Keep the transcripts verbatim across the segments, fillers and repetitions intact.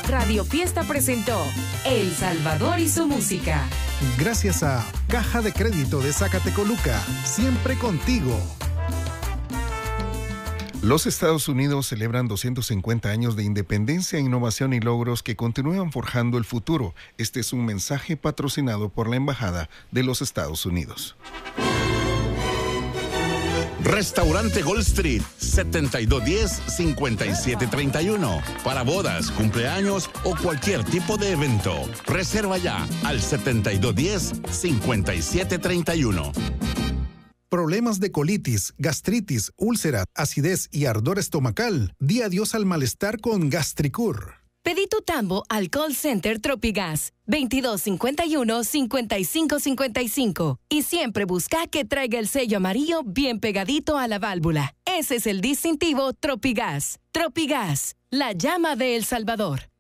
Radio Fiesta presentó El Salvador y su música. Gracias a Caja de Crédito de Zacatecoluca, siempre contigo. Los Estados Unidos celebran doscientos cincuenta años de independencia, innovación y logros que continúan forjando el futuro. Este es un mensaje patrocinado por la Embajada de los Estados Unidos. Restaurante Gold Street, setenta y dos diez, cincuenta y siete treinta y uno. Para bodas, cumpleaños o cualquier tipo de evento. Reserva ya al setenta y dos diez, cincuenta y siete treinta y uno. Problemas de colitis, gastritis, úlcera, acidez y ardor estomacal. Di adiós al malestar con Gastricur. Pedí tu tambo al call center Tropigas veintidós cincuenta y uno, cincuenta y cinco cincuenta y cinco y siempre busca que traiga el sello amarillo bien pegadito a la válvula. Ese es el distintivo Tropigas. Tropigas, la llama de El Salvador.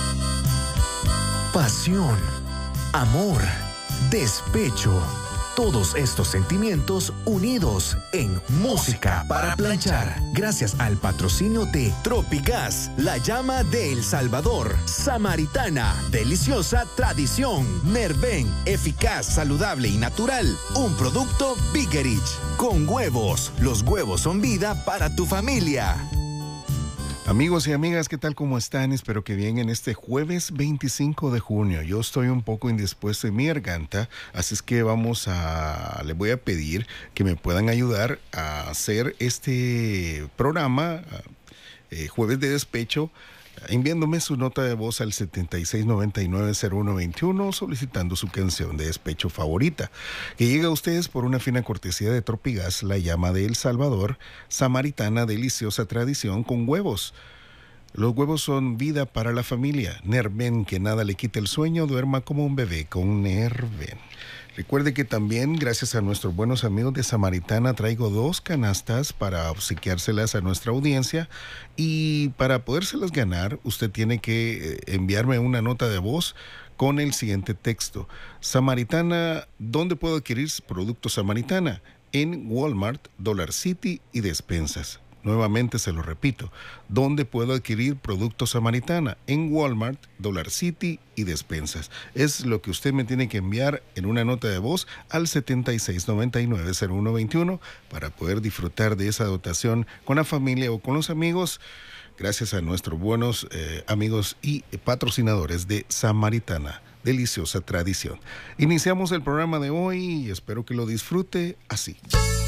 Pasión, amor, despecho. Todos estos sentimientos unidos en Música para Planchar. Gracias al patrocinio de Tropigas, la llama de El Salvador. Samaritana, deliciosa tradición. Nerven, eficaz, saludable y natural. Un producto Biggerich. Con huevos. Los huevos son vida para tu familia. Amigos y amigas, ¿qué tal? ¿Cómo están? Espero que bien en este jueves veinticinco de junio. Yo estoy un poco indispuesto en mi garganta, así es que vamos a, les voy a pedir que me puedan ayudar a hacer este programa, eh, Jueves de Despecho, enviándome su nota de voz al setenta y seis noventa y nueve cero uno veintiuno, solicitando su canción de despecho favorita, que llega a ustedes por una fina cortesía de Tropigas, la llama de El Salvador. Samaritana, deliciosa tradición con huevos. Los huevos son vida para la familia. Nerven, que nada le quite el sueño, duerma como un bebé con Nerven. Recuerde que también, gracias a nuestros buenos amigos de Samaritana, traigo dos canastas para obsequiárselas a nuestra audiencia, y para podérselas ganar, usted tiene que enviarme una nota de voz con el siguiente texto. Samaritana, ¿dónde puedo adquirir productos Samaritana? En Walmart, Dollar City y despensas. Nuevamente se lo repito, ¿dónde puedo adquirir productos Samaritana? En Walmart, Dollar City y despensas. Es lo que usted me tiene que enviar en una nota de voz al setenta y seis noventa y nueve cero uno veintiuno para poder disfrutar de esa dotación con la familia o con los amigos, gracias a nuestros buenos eh, amigos y patrocinadores de Samaritana. Deliciosa tradición. Iniciamos el programa de hoy y espero que lo disfrute así.